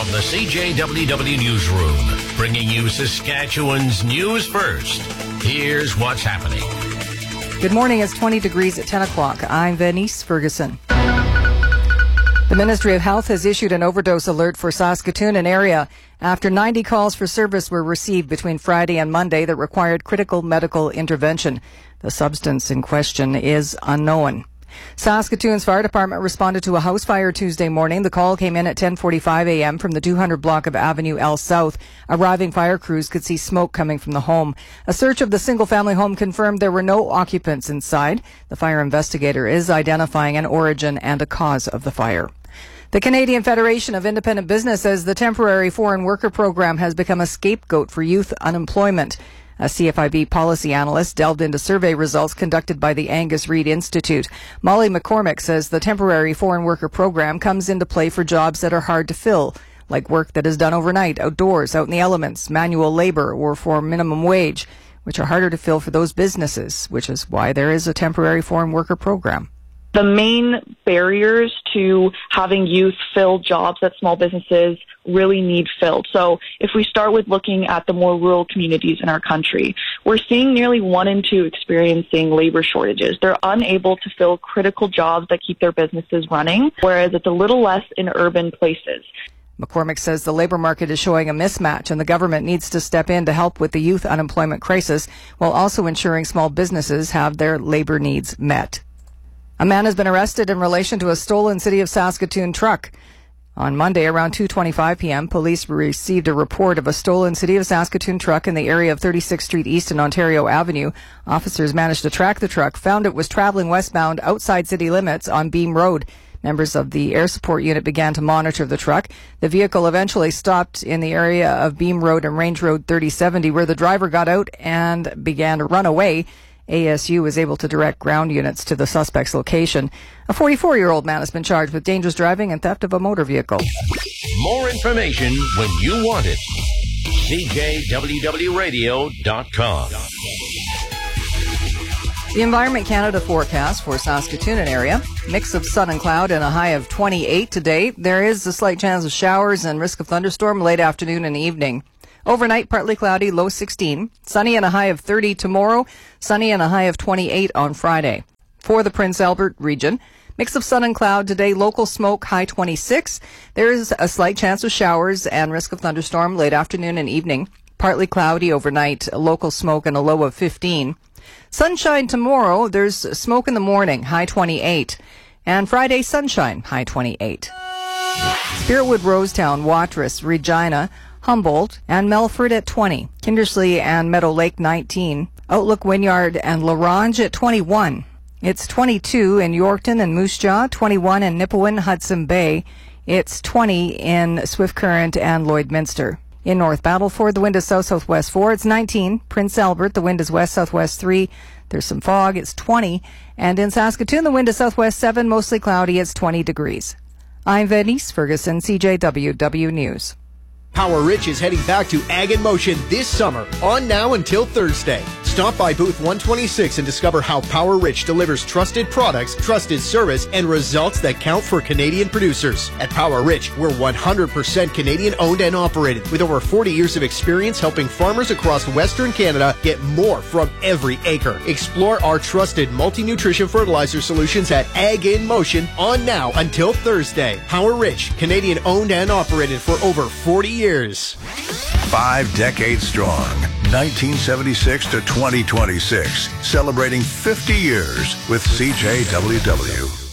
From the CJWW Newsroom, bringing you Saskatchewan's news first. Here's what's happening. Good morning. It's 20 degrees at 10 o'clock. I'm Venice Ferguson. The Ministry of Health has issued an overdose alert for Saskatoon and area after 90 calls for service were received between Friday and Monday that required critical medical intervention. The substance in question is unknown. Saskatoon's fire department responded to a house fire Tuesday morning. The call came in at 10:45 a.m. from the 200 block of Avenue L South. Arriving fire crews could see smoke coming from the home. A search of the single-family home confirmed there were no occupants inside. The fire investigator is identifying an origin and a cause of the fire. The Canadian Federation of Independent Business says the temporary foreign worker program has become a scapegoat for youth unemployment. A CFIB policy analyst delved into survey results conducted by the Angus Reid Institute. Molly McCormick says the temporary foreign worker program comes into play for jobs that are hard to fill, like work that is done overnight, outdoors, out in the elements, manual labor, or for minimum wage, which are harder to fill for those businesses, which is why there is a temporary foreign worker program. The main barriers to having youth fill jobs that small businesses really need filled. So if we start with looking at the more rural communities in our country, we're seeing nearly 1 in 2 experiencing labor shortages. They're unable to fill critical jobs that keep their businesses running, whereas it's a little less in urban places. McCormick says the labor market is showing a mismatch and the government needs to step in to help with the youth unemployment crisis while also ensuring small businesses have their labor needs met. A man has been arrested in relation to a stolen City of Saskatoon truck. On Monday, around 2:25 p.m., police received a report of a stolen City of Saskatoon truck in the area of 36th Street East and Ontario Avenue. Officers managed to track the truck, found it was traveling westbound outside city limits on Beam Road. Members of the air support unit began to monitor the truck. The vehicle eventually stopped in the area of Beam Road and Range Road 3070, where the driver got out and began to run away. ASU was able to direct ground units to the suspect's location. A 44-year-old man has been charged with dangerous driving and theft of a motor vehicle. More information when you want it. CJWWRadio.com. The Environment Canada forecast for Saskatoon and area. Mix of sun and cloud and a high of 28 today. There is a slight chance of showers and risk of thunderstorm late afternoon and evening. Overnight, partly cloudy, low 16. Sunny and a high of 30 tomorrow. Sunny and a high of 28 on Friday. For the Prince Albert region, mix of sun and cloud today, local smoke, high 26. There is a slight chance of showers and risk of thunderstorm late afternoon and evening. Partly cloudy overnight, local smoke and a low of 15. Sunshine tomorrow, there's smoke in the morning, high 28. And Friday, sunshine, high 28. Spiritwood, Rosetown, Watrous, Regina, Humboldt, and Melford at 20. Kindersley and Meadow Lake 19. Outlook, Wynyard, and Larange at 21. It's 22 in Yorkton and Moose Jaw, 21 in Nipawin, Hudson Bay. It's 20 in Swift Current and Lloydminster. In North Battleford, the wind is south-southwest 4. It's 19. Prince Albert, the wind is west-southwest 3. There's some fog. It's 20. And in Saskatoon, the wind is southwest 7, mostly cloudy. It's 20 degrees. I'm Venice Ferguson, CJWW News. Power Rich is heading back to Ag in Motion this summer, on now until Thursday. Stop by booth 126 and discover how Power Rich delivers trusted products, trusted service, and results that count for Canadian producers. At Power Rich, we're 100% Canadian owned and operated, with over 40 years of experience helping farmers across Western Canada get more from every acre. Explore our trusted multi-nutrition fertilizer solutions at Ag in Motion, on now until Thursday. Power Rich, Canadian owned and operated for over 40 years. 5 decades strong, 1976 to 2026, celebrating 50 years with CJWW.